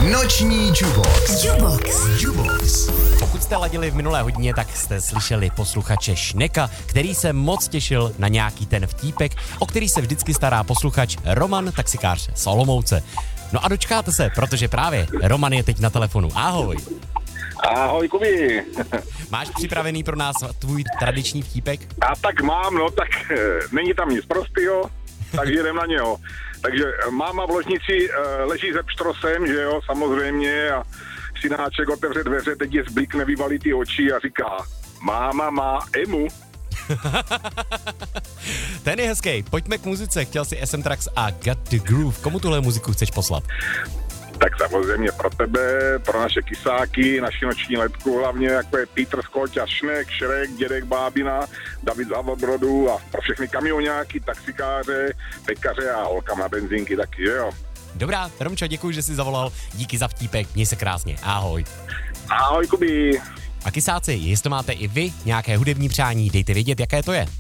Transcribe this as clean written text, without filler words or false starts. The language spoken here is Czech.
Noční Jubox. Pokud jste ladili v minulé hodině, tak jste slyšeli posluchače Šneka, který se moc těšil na nějaký ten vtípek, o který se vždycky stará posluchač Roman, taxikář z Olomouce. No a dočkáte se, protože právě Roman je teď na telefonu. Ahoj. Ahoj, Kubi. Máš připravený pro nás tvůj tradiční vtípek? A tak mám, no tak není tam nic prostýho, takže jdem na něho. Takže máma v ložnici leží ze pštrosem, že jo, samozřejmě, a synáček otevře dveře, teď je zblíkne, vyvalí ty oči a říká: máma má emu. Ten je hezký. Pojďme k muzice. Chtěl si SM Trax a Got the Groove. Komu tuhle muziku chceš poslat? Tak samozřejmě pro tebe, pro naše kysáky, naši noční letku, hlavně jako je Petr Skoťa, Šnek, Šrek, Dědek Bábina, David Závodbrodu a pro všechny kamioňáky, taxikáře, pekaře a holkám na benzínky taky, že jo. Dobrá, Romčo, děkuji, že jsi zavolal. Díky za vtípek, měj se krásně. Ahoj. Ahoj, Kubi. A kysáci, jestli máte i vy nějaké hudební přání, dejte vědět, jaké to je.